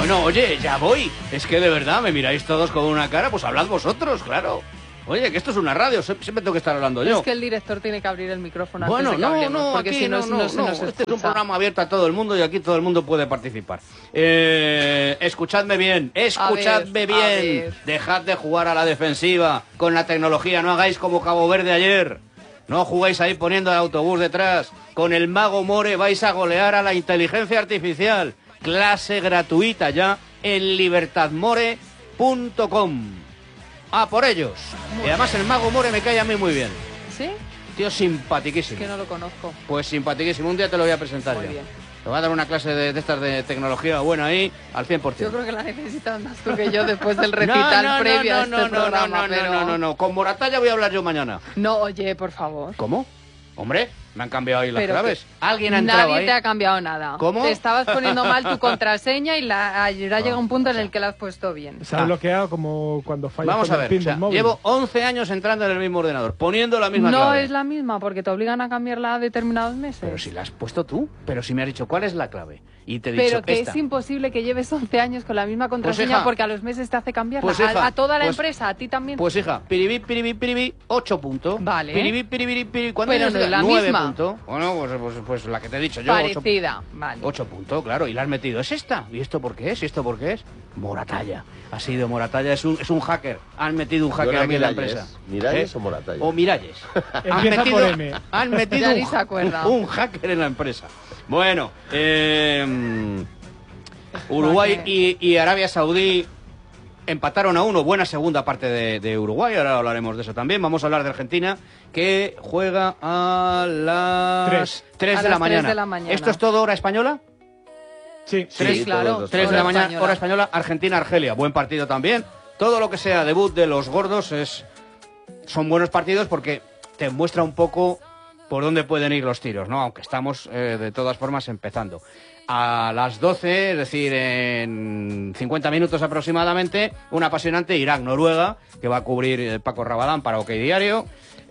Bueno, oye, ya voy. Es que de verdad me miráis todos con una cara, pues hablad vosotros, claro. Oye, que esto es una radio, siempre tengo que estar hablando yo. Es que el director tiene que abrir el micrófono bueno, antes de que hablemos, porque aquí si no, no se nos Este escucha. es un programa abierto a todo el mundo y aquí todo el mundo puede participar. Escuchadme bien, escuchadme A bien. ver. Dejad de jugar a la defensiva con la tecnología, no hagáis como Cabo Verde ayer. No juguéis ahí poniendo el autobús detrás. Con el Mago More vais a golear a la inteligencia artificial. Clase gratuita ya en libertadmore.com. A por ellos. Y además el Mago More me cae a mí muy bien. ¿Sí? Tío simpatiquísimo. Que no lo conozco. Pues simpatiquísimo. Un día te lo voy a presentar Muy ya. bien. Te voy a dar una clase de estas de tecnología buena ahí al 100%. Yo creo que la necesitas más tú que yo después del recital previo a este programa. No. Con Moratalla voy a hablar yo mañana. No, oye, por favor. ¿Cómo? Hombre, me han cambiado ahí las Pero claves. ¿Alguien ha entrado nadie ahí? te ha cambiado nada. ¿Cómo? Te estabas poniendo mal tu contraseña y ayer llega un punto en el que la has puesto bien. Se ha bloqueado como cuando falla Vamos con a el ver, pin o sea, del móvil. llevo 11 años entrando en el mismo ordenador, poniendo la misma No clave. es la misma, porque te obligan a cambiarla a determinados meses. Pero si la has puesto tú, pero si me has dicho cuál es la clave. Y te he dicho Pero que esta. es imposible que lleves 11 años con la misma contraseña, hija, porque a los meses te hace cambiarla. pues, hija, a toda la pues- empresa, a ti también. Pues hija, piribí, 8 puntos. Vale. Piribí, ¿cuánto Pero es? no es la 9 misma. puntos. Bueno, pues la que te he dicho yo. Parecida, vale. 8 puntos, claro, y la has metido. ¿Es esta? ¿Y esto por qué es? ¿Y esto por qué es? Moratalla. Ha sido Moratalla, es un hacker. Han metido un hacker aquí en la empresa. ¿Miralles o Moratalla? O Miralles. Empieza por M. Han metido Ya ni se acuerda. un hacker en la empresa. Bueno, Uruguay y Arabia Saudí empataron a 1. Buena segunda parte de Uruguay. Ahora hablaremos de eso también. Vamos a hablar de Argentina, que juega a las 3 de la mañana. ¿Esto es todo hora española? Sí. Sí, claro. 3 de la Hora mañana, española. hora española, Argentina-Argelia. Buen partido también. Todo lo que sea debut de los gordos son buenos partidos porque te muestra un poco por dónde pueden ir los tiros, ¿no? Aunque estamos de todas formas empezando. A las 12, es decir, en 50 minutos aproximadamente, un apasionante Irak-Noruega, que va a cubrir Paco Rabadán para OK Diario.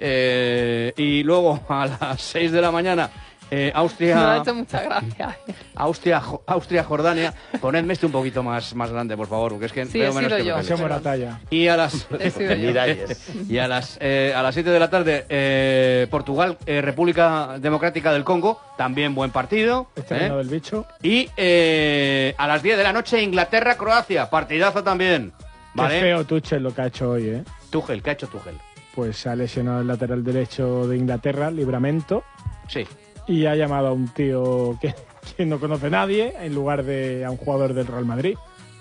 Y luego a las 6 de la mañana, Austria... Me ha hecho mucha gracia. Austria-Jordania. Ponedme un poquito más grande, por favor, porque es que Sí, veo he menos sido que yo. vosotros. Ese Moratalla. Y a las... He sido yo. Miralles. Y a las 7 de la tarde, Portugal, República Democrática del Congo, también buen partido. Este reino del bicho. Y a las 10 de la noche, Inglaterra-Croacia, partidazo también. ¿Vale? Qué feo Tuchel lo que ha hecho hoy, ¿eh? Tuchel, ¿qué ha hecho Tuchel? Pues se ha lesionado el lateral derecho de Inglaterra, Livramento, Sí. y ha llamado a un tío que no conoce nadie en lugar de a un jugador del Real Madrid,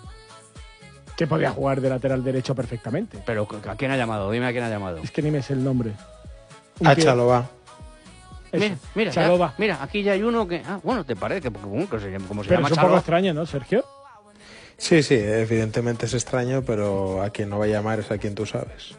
que podía jugar de lateral derecho perfectamente. Pero ¿a quién ha llamado? Dime a quién ha llamado. Es que ni me sé el nombre. Un A tío- Chalobah. Eso, Mira, Chalobah. mira, aquí ya hay uno que... Ah, bueno, te parece que como se llama Pero es un Chalobah. poco extraño, ¿no, Sergio? Sí, evidentemente es extraño, pero a quien no va a llamar es a quien tú sabes.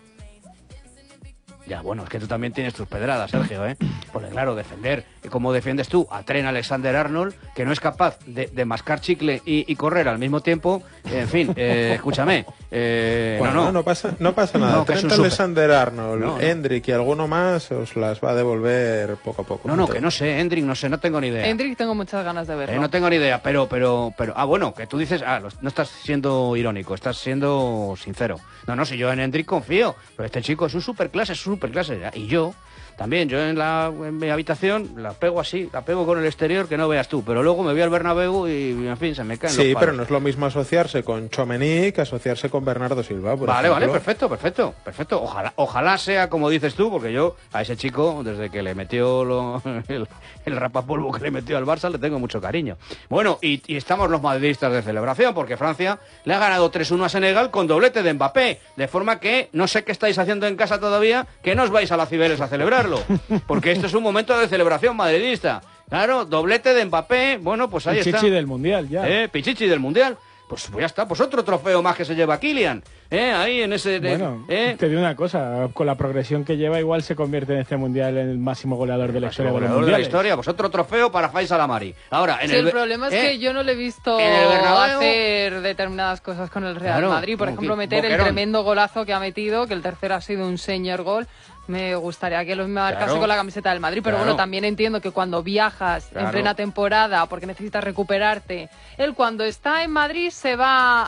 Ya, bueno, es que tú también tienes tus pedradas, Sergio, ¿eh? Porque claro, defender, ¿cómo defiendes tú a Trent Alexander-Arnold, que no es capaz de mascar chicle y correr al mismo tiempo? En fin, escúchame. Bueno, no pasa nada. No, que es Trent un súper. Alexander-Arnold, No. Hendrik y alguno más os las va a devolver poco a poco. No, que no sé, Hendrik, no sé, no tengo ni idea. Hendrik tengo muchas ganas de verlo. No tengo ni idea, pero, bueno, que tú dices, no estás siendo irónico, estás siendo sincero. No, si yo en Hendrik confío, pero este chico es un superclase, y yo también, yo en mi habitación la pego así, la pego con el exterior que no veas tú, pero luego me voy al Bernabéu y en fin, se me caen los Sí, palos. pero no es lo mismo asociarse con Tchouaméni que asociarse con Bernardo Silva, por Vale, ejemplo. perfecto. Ojalá sea como dices tú, porque yo a ese chico, desde que le metió el rapapolvo que le metió al Barça, le tengo mucho cariño. Bueno, y estamos los madridistas de celebración, porque Francia le ha ganado 3-1 a Senegal con doblete de Mbappé, de forma que no sé qué estáis haciendo en casa todavía, que no os vais a la Cibeles a celebrarlo, porque esto es un momento de celebración madridista. Claro, doblete de Mbappé, bueno, pues ahí está. Pichichi del Mundial, ya. Pichichi del Mundial. Pues ya está, pues otro trofeo más que se lleva Kylian. Ahí en ese... Bueno, te digo una cosa, con la progresión que lleva igual se convierte en este Mundial en el máximo goleador de la historia de los goleador de la mundiales. historia, pues otro trofeo para Faisal Amari. Ahora, El problema es que yo no le he visto en el Bernabéu hacer determinadas cosas con el Real Claro, Madrid. Por como ejemplo, que meter el Boquerón. tremendo golazo que ha metido, que el tercero ha sido un señor gol. Me gustaría que los marcase Claro. con la camiseta del Madrid, pero Claro. bueno, también entiendo que cuando viajas Claro. en plena temporada porque necesitas recuperarte, él cuando está en Madrid se va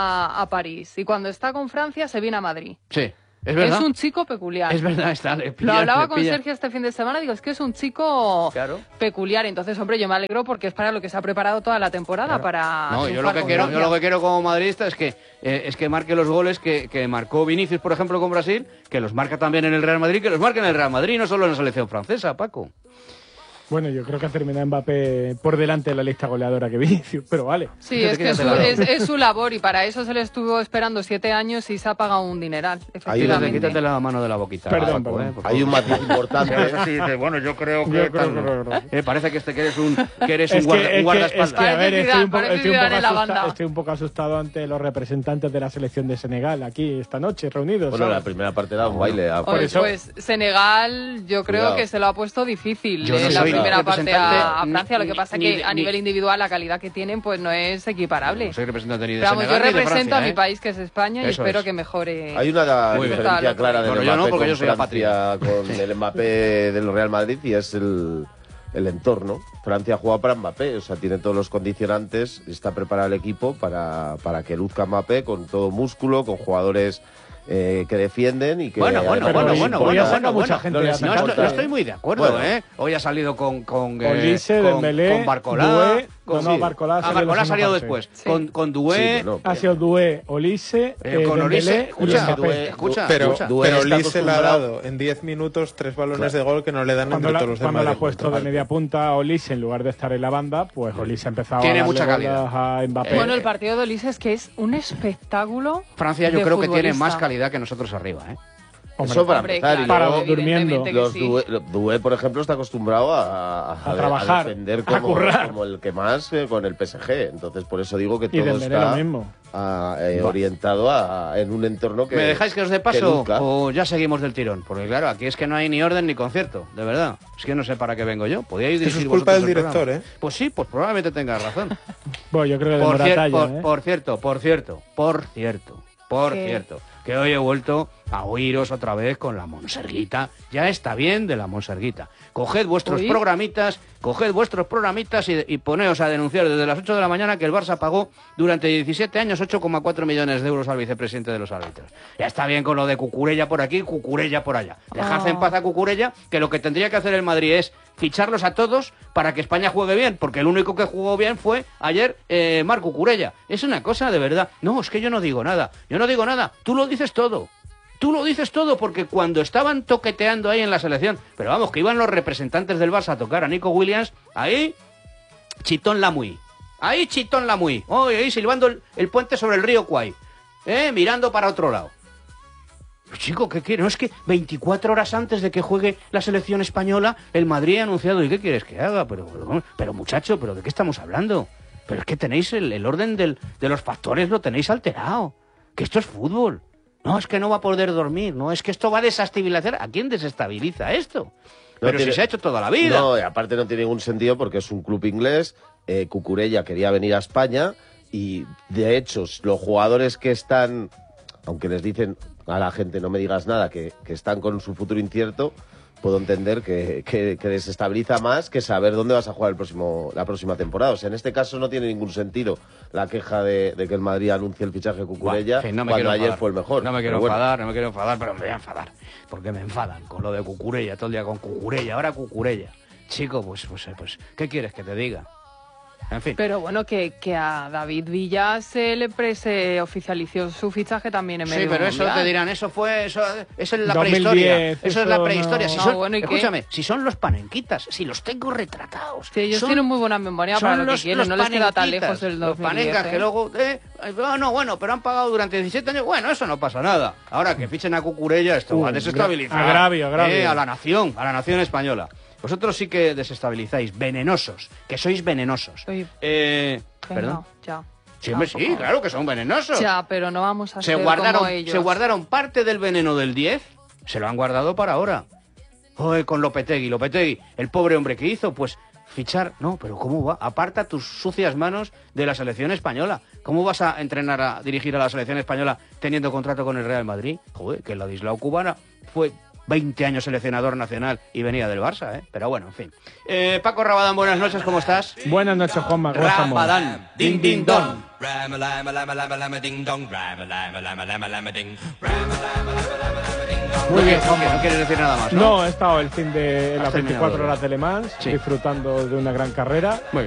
a París y cuando está con Francia se viene a Madrid. Sí, es verdad. Es un chico peculiar. Es verdad, está. Lo hablaba con Sergio este fin de semana, digo, es que es un chico Claro. peculiar. Entonces, hombre, yo me alegro porque es para lo que se ha preparado toda la temporada, para No, yo triunfar lo que con quiero, Francia. yo lo que quiero como madridista es que marque los goles que marcó Vinicius, por ejemplo, con Brasil, que los marca también en el Real Madrid, que los marque en el Real Madrid, no solo en la selección francesa, Paco. Bueno, yo creo que ha terminado Mbappé por delante de la lista goleadora que Vinicius, pero vale. Sí, Fíjate es que que ya te la he dado. es su labor y para eso se le estuvo esperando 7 años y se ha pagado un dineral, Quítate, efectivamente. quítate la mano de la boquita. Perdón, Paco, perdón. por favor. Hay un matiz importante. Bueno, yo creo Yo creo que- parece que eres un Es que, guardaespaldas. a ver, Parece estoy un, Zidane, estoy un parece Zidane en la poco banda. estoy un poco asustado ante los representantes de la selección de Senegal aquí esta noche reunidos. Bueno, ¿sabes? la primera parte era un baile. Oye, eso- pues Senegal yo creo Cuidado. que se lo ha puesto difícil Yo no en la soy primera parte representante a Francia. Lo que pasa es que a ni- nivel individual la calidad que tienen pues no es equiparable. No soy representante ni de Pero vamos, yo Senegal ni de represento Francia, a mi ¿eh? país que es España y Eso espero es. que mejore. Hay una Muy bien. diferencia clara del Bueno, yo no, Mbappé porque con yo soy Francia, con el Mbappé del Real Madrid, y es el entorno. Francia juega para Mbappé, o sea, tiene todos los condicionantes, está preparado el equipo para que luzca Mbappé con todo músculo, con jugadores que defienden y que... Bueno, hoy ha sacado mucha gente no les de No, ataque. importa. no estoy muy de acuerdo, Bueno. ¿eh? Hoy ha salido con Olise, Dembélé, con Barcolá. Doué, Con, no, Barcolá Ah, Barcolá ha salió salido en la segunda después. parte. Con Doué. Sí, bueno, Ha sido Doué, Olise, Con Olise, Dembélé y escucha, Mbappé. escucha, Pero, escucha. Doué pero está Olise le ha acostumbrado. dado en 10 minutos 3 balones de gol que no le dan Cuando entre la, todos los cuando demás. la ha puesto de media punta a Olise en lugar de estar en la banda, pues Olise ha empezado Tiene a darle mucha calidad. bolas a Mbappé. Bueno, el partido de Ulises que es un espectáculo. Francia yo de creo que tiene futbolista. más calidad que nosotros arriba, ¿eh? Hombre, Eso para Hombre, empezar. claro, Y Para luego, durmiendo. evidentemente que los sí. Doué, por ejemplo, está acostumbrado a trabajar, defender a currar. como el que más con el PSG. Entonces, por eso digo que Y todo Dembélé está lo mismo. orientado en un entorno que... ¿Me dejáis que os dé que paso luzca. o ya seguimos del tirón? Porque claro, aquí es que no hay ni orden ni concierto, de verdad. Es que no sé para qué vengo yo. Podíais Eso es dirigir culpa vosotros del el director, programa. ¿eh? Pues sí, pues probablemente tengas razón. Bueno, yo creo que de Por Moratalla, cierto, que hoy he vuelto a oíros otra vez con la Monserguita. Ya está bien de la Monserguita. Coged vuestros Uy. programitas y poneos a denunciar desde las 8 de la mañana que el Barça pagó durante 17 años 8,4 millones de euros al vicepresidente de los árbitros. Ya está bien con lo de Cucurella por aquí, Cucurella por allá. Dejad en paz a Cucurella, que lo que tendría que hacer el Madrid es ficharlos a todos para que España juegue bien, porque el único que jugó bien fue ayer Marc Cucurella. Es una cosa de verdad. No, es que yo no digo nada. Tú lo dices todo. Tú lo dices todo, porque cuando estaban toqueteando ahí en la selección, pero vamos, que iban los representantes del Barça a tocar a Nico Williams, ahí Chitón Lamuy. Ahí Chitón Lamuy. Ahí silbando el puente sobre el río Kwai. Mirando para otro lado. Chico, ¿qué quieres? No, es que 24 horas antes de que juegue la selección española, el Madrid ha anunciado, ¿y qué quieres que haga? Pero muchacho, ¿pero de qué estamos hablando? Pero es que tenéis el orden de los factores, lo tenéis alterado. Que esto es fútbol. No, es que no va a poder dormir. No, es que esto va a desestabilizar. ¿A quién desestabiliza esto? Pero si se ha hecho toda la vida. No, y aparte no tiene ningún sentido porque es un club inglés. Cucurella quería venir a España y, de hecho, los jugadores que están, aunque les dicen a la gente no me digas nada, que están con su futuro incierto, puedo entender que desestabiliza más que saber dónde vas a jugar la próxima temporada. O sea, en este caso no tiene ningún sentido la queja de que el Madrid anuncie el fichaje de Cucurella En fin, no me cuando quiero ayer enfadar. fue el mejor. No me quiero Pero bueno. enfadar, pero me voy a enfadar. Porque me enfadan con lo de Cucurella, todo el día con Cucurella, ahora Cucurella. Chico, pues, ¿qué quieres que te diga? En fin. Pero bueno, que a David Villa se oficializó su fichaje también en medio Sí, pero del eso Mundial. te dirán, eso es en la 2010, prehistoria. Eso es la eso prehistoria. no- Si No, son, bueno, ¿y qué? escúchame, si son los panenquitas, si los tengo retratados. Sí, ellos son- tienen muy buena memoria son para lo que los quieren, no les queda tan panenquitas, lejos el los 2010. panencas que luego... no, bueno, pero han pagado durante 17 años. Bueno, eso no pasa nada. Ahora que fichen a Cucurella, esto va a desestabilizar. agravio. A la nación española. Vosotros sí que desestabilizáis, venenosos, que sois venenosos. Oye, ¿Perdón? venga, ya. Sí, hombre, sí, Tampoco. claro que son venenosos. Ya, pero no vamos a Se ser como ellos. guardaron parte del veneno del 10, se lo han guardado para ahora. Con Lopetegui, el pobre hombre que hizo, pues fichar, no, pero ¿cómo va? Aparta tus sucias manos de la selección española. ¿Cómo vas a entrenar a dirigir a la selección española teniendo contrato con el Real Madrid? Joder, que Ladislao Cubana fue 20 años seleccionador nacional y venía del Barça, ¿eh? Pero bueno, en fin. Paco Rabadán, buenas noches, ¿cómo estás? Buenas noches, Juanma. ¿Cómo estamos? Rabadán, ding ding don. Muy bien, Juanma. No quieres decir nada más, ¿no? No, he estado el fin de las Has terminado 24 ya. horas de Le Mans, Sí. disfrutando de una gran carrera. Muy